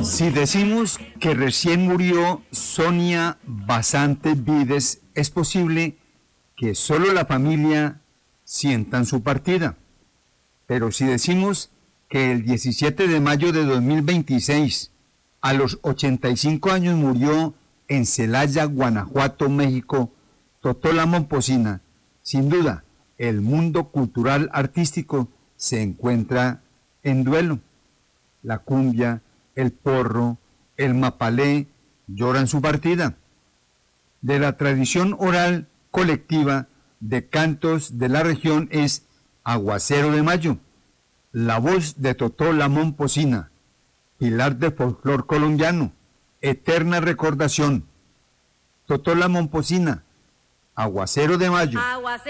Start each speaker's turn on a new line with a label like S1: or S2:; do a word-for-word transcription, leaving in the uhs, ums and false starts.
S1: Si decimos que recién murió Sonia Basante Vides, es posible que solo la familia sientan su partida. Pero si decimos que el diecisiete de mayo de dos mil veintiséis, a los ochenta y cinco años, murió en Celaya, Guanajuato, México, Totola Momposina, sin duda, el mundo cultural artístico se encuentra en duelo. La cumbia, el porro, el mapalé lloran su partida. De la tradición oral colectiva de cantos de la región es Aguacero de Mayo, la voz de Totola Momposina, pilar del folclor colombiano, eterna recordación. Totola Momposina, Aguacero de Mayo.